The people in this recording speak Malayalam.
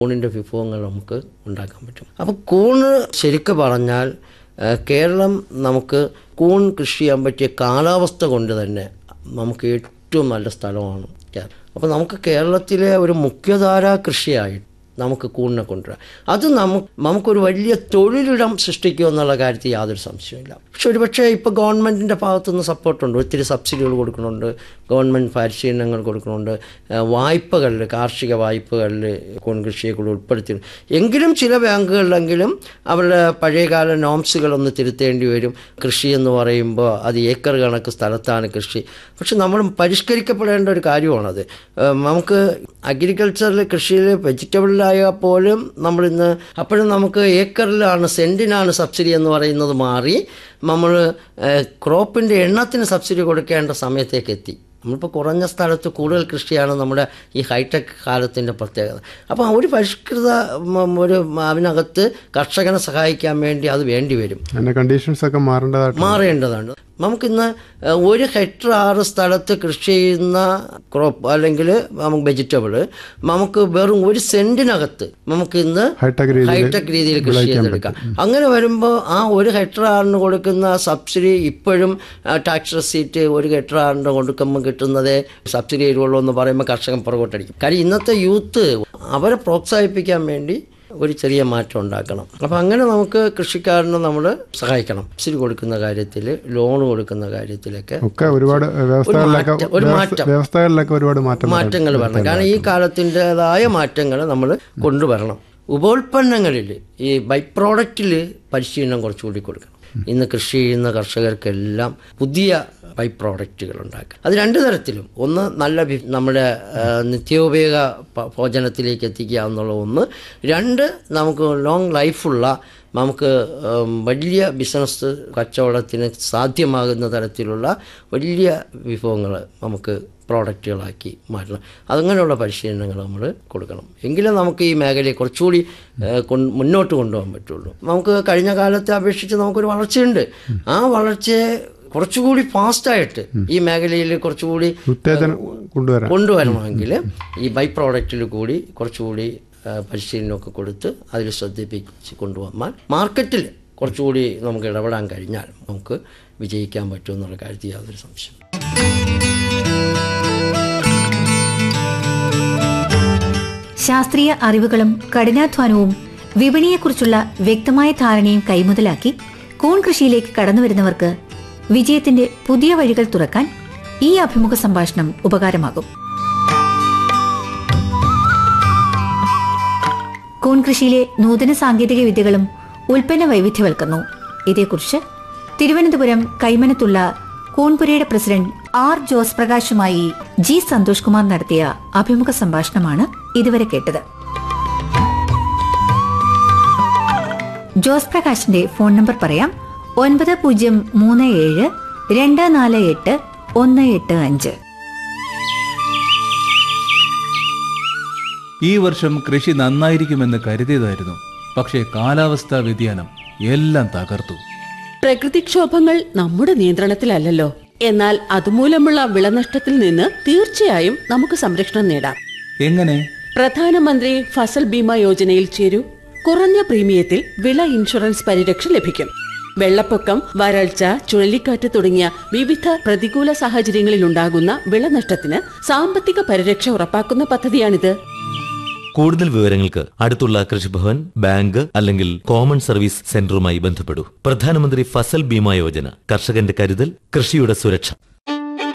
കൂണിൻ്റെ വിഭവങ്ങൾ നമുക്ക് ഉണ്ടാക്കാൻ പറ്റും. അപ്പോൾ കൂണ് ശരിക്കും പറഞ്ഞാൽ കേരളം നമുക്ക് കൂൺ കൃഷി ചെയ്യാൻ പറ്റിയ കാലാവസ്ഥ കൊണ്ട് തന്നെ നമുക്ക് ഏറ്റവും നല്ല സ്ഥലമാണ് കേരളം. അപ്പോൾ നമുക്ക് കേരളത്തിലെ ഒരു മുഖ്യധാര കൃഷിയായിട്ട് നമുക്ക് കൂണിനെ കൊണ്ടുവരാം. അത് നമുക്കൊരു വലിയ തൊഴിലിടം സൃഷ്ടിക്കുക എന്നുള്ള കാര്യത്തിൽ യാതൊരു സംശയമില്ല. പക്ഷെ ഒരുപക്ഷെ ഇപ്പോൾ ഗവൺമെൻറ്റിൻ്റെ ഭാഗത്തുനിന്ന് സപ്പോർട്ടുണ്ട്, ഒത്തിരി സബ്സിഡികൾ കൊടുക്കുന്നുണ്ട്, ഗവൺമെൻറ് പരിശീലനങ്ങൾ കൊടുക്കുന്നുണ്ട്, വായ്പകളിൽ കാർഷിക വായ്പകളിൽ കൂൺ കൃഷിയെ കൂടി ഉൾപ്പെടുത്തി. എങ്കിലും ചില ബാങ്കുകളിലെങ്കിലും അവരുടെ പഴയകാല നോംസുകളൊന്ന് തിരുത്തേണ്ടി വരും. കൃഷി എന്ന് പറയുമ്പോൾ അത് ഏക്കർ കണക്ക് സ്ഥലത്താണ് കൃഷി. പക്ഷെ നമ്മൾ പരിഷ്കരിക്കപ്പെടേണ്ട ഒരു കാര്യമാണത്. നമുക്ക് അഗ്രികൾച്ചറിൽ കൃഷിയിൽ വെജിറ്റബിളിലായാൽ പോലും നമ്മളിന്ന് അപ്പോഴും നമുക്ക് ഏക്കറിലാണ് സെൻറ്റിനാണ് സബ്സിഡി എന്ന് പറയുന്നത് മാറി നമ്മൾ ക്രോപ്പിൻ്റെ എണ്ണത്തിന് സബ്സിഡി കൊടുക്കേണ്ട സമയത്തേക്ക് എത്തി. നമ്മളിപ്പോൾ കുറഞ്ഞ സ്ഥലത്ത് കൂടുതൽ കൃഷിയാണ് നമ്മുടെ ഈ ഹൈടെക് കാലത്തിൻ്റെ പ്രത്യേകത. അപ്പോൾ ഒരു പരിഷ്കൃത ഒരു അതിനകത്ത് കർഷകനെ സഹായിക്കാൻ വേണ്ടി അത് വേണ്ടി വരും. കണ്ടീഷൻസ് ഒക്കെ മാറേണ്ടതാണ്. നമുക്കിന്ന് 1 ഹെക്ടർ സ്ഥലത്ത് കൃഷി ചെയ്യുന്ന ക്രോപ്പ് അല്ലെങ്കിൽ നമുക്ക് വെജിറ്റബിൾ നമുക്ക് വെറും 1 സെൻറ്റിനകത്ത് നമുക്കിന്ന് ഹൈടെക് രീതിയിൽ കൃഷി ചെയ്തെടുക്കാം. അങ്ങനെ വരുമ്പോൾ ആ 1 ഹെക്ടർ കൊടുക്കുന്ന സബ്സിഡി ഇപ്പോഴും ടാക്സ് റെസീറ്റ് 1 ഹെക്ടർ കൊടുക്കുമ്പോൾ കിട്ടുന്നതേ സബ്സിഡി വരുള്ളൂ എന്ന് പറയുമ്പോൾ കർഷകൻ പുറകോട്ടടിക്കും. കാര്യം ഇന്നത്തെ യൂത്ത് അവരെ പ്രോത്സാഹിപ്പിക്കാൻ വേണ്ടി ഒരു ചെറിയ മാറ്റം ഉണ്ടാക്കണം. അപ്പോൾ അങ്ങനെ നമുക്ക് കൃഷിക്കാരനെ നമ്മൾ സഹായിക്കണം. സബ്സിഡി കൊടുക്കുന്ന കാര്യത്തിൽ, ലോൺ കൊടുക്കുന്ന കാര്യത്തിലൊക്കെ ഒരുപാട് മാറ്റങ്ങൾ വരണം. കാരണം ഈ കാലത്തിൻ്റെതായ മാറ്റങ്ങൾ നമ്മൾ കൊണ്ടുവരണം. ഉപോൽപ്പന്നങ്ങളിൽ ഈ ബൈ പ്രോഡക്റ്റിൽ പരിശീലനം കുറച്ചുകൂടി കൊടുക്കണം. ഇന്ന് കൃഷി ചെയ്യുന്ന കർഷകർക്കെല്ലാം പുതിയ ബൈ പ്രോഡക്റ്റുകൾ ഉണ്ടാക്കുക. അത് 2 തരത്തിലും. ഒന്ന് നല്ല നമ്മുടെ നിത്യോപയോഗ ഭോജനത്തിലേക്ക് എത്തിക്കുക എന്നുള്ള ഒന്ന്. 2 നമുക്ക് ലോങ് ലൈഫുള്ള നമുക്ക് വലിയ ബിസിനസ് കച്ചവടത്തിന് സാധ്യമാകുന്ന തരത്തിലുള്ള വലിയ വിഭവങ്ങൾ നമുക്ക് പ്രോഡക്റ്റുകളാക്കി മാറ്റണം. അങ്ങനെയുള്ള പരിശീലനങ്ങൾ നമ്മൾ കൊടുക്കണം. എങ്കിലും നമുക്ക് ഈ മേഖലയെ കുറച്ചുകൂടി മുന്നോട്ട് കൊണ്ടുപോകാൻ പറ്റുള്ളൂ. നമുക്ക് കഴിഞ്ഞ കാലത്തെ അപേക്ഷിച്ച് നമുക്കൊരു വളർച്ചയുണ്ട്. ആ വളർച്ചയെ കുറച്ചുകൂടി ഫാസ്റ്റായിട്ട് ഈ മേഖലയിൽ കുറച്ചുകൂടി കൊണ്ടുവരണമെങ്കിൽ ഈ ബൈ പ്രോഡക്റ്റിൽ കൂടി കുറച്ചുകൂടി പരിശീലനമൊക്കെ കൊടുത്ത് അതിൽ ശ്രദ്ധിപ്പിച്ച് കൊണ്ടുപോകാൻ മാർക്കറ്റിൽ കുറച്ചുകൂടി നമുക്ക് ഇടപെടാൻ കഴിഞ്ഞാൽ നമുക്ക് വിജയിക്കാൻ പറ്റുമെന്നുള്ള കാര്യത്തിൽ യാതൊരു സംശയം. ശാസ്ത്രീയ അറിവുകളും കഠിനാധ്വാനവും വിപണിയെക്കുറിച്ചുള്ള വ്യക്തമായ ധാരണയും കൈമുതലാക്കി കൂൺ കൃഷിയിലേക്ക് കടന്നുവരുന്നവർക്ക് വിജയത്തിന്റെ പുതിയ വഴികൾ തുറക്കാൻ ഈ അഭിമുഖ സംഭാഷണം ഉപകാരമാകും. കൂൺ കൃഷിയിലെ നൂതന സാങ്കേതിക വിദ്യകളും ഉൽപ്പന്ന വൈവിധ്യവൽക്കരണവും, ഇതേക്കുറിച്ച് Thiruvananthapuram കൈമനത്തുള്ള കൂൺപുരയുടെ president R Jose പ്രകാശുമായി G Santhosh Kumar നടത്തിയ അഭിമുഖ സംഭാഷണമാണ് ഇതുവരെ കേട്ടത്. ജോസ് പ്രകാശിന്റെ ഫോൺ നമ്പർ പറയാം: 9037248185. ഈ വർഷം കൃഷി നന്നായിരിക്കുമെന്ന് കരുതിയതായിരുന്നു. പക്ഷേ കാലാവസ്ഥാ വ്യതിയാനം എല്ലാം തകർത്തു. പ്രകൃതിക്ഷോഭങ്ങൾ നമ്മുടെ നിയന്ത്രണത്തിലല്ലല്ലോ. എന്നാൽ അതുമൂലമുള്ള വിളനഷ്ടത്തിൽ നിന്ന് തീർച്ചയായും നമുക്ക് സംരക്ഷണം നേടാം. എങ്ങനെ? പ്രധാനമന്ത്രി ഫസൽ ബീമ യോജനയിൽ ചേരൂ. കുറഞ്ഞ പ്രീമിയത്തിൽ വിള ഇൻഷുറൻസ് പരിരക്ഷ ലഭിക്കും. വെള്ളപ്പൊക്കം, വരൾച്ച, ചുഴലിക്കാറ്റ് തുടങ്ങിയ വിവിധ പ്രതികൂല സാഹചര്യങ്ങളിൽ ഉണ്ടാകുന്ന വിളനഷ്ടത്തിന് സാമ്പത്തിക പരിരക്ഷ ഉറപ്പാക്കുന്ന പദ്ധതിയാണിത്. കൂടുതൽ വിവരങ്ങൾക്ക് അടുത്തുള്ള കൃഷിഭവൻ, ബാങ്ക് അല്ലെങ്കിൽ കോമൺ സർവീസ് സെന്ററുമായി ബന്ധപ്പെടൂ. പ്രധാനമന്ത്രി ഫസൽ ബീമ യോജന, കർഷകന്റെ കരുതൽ, കൃഷിയുടെ സുരക്ഷ.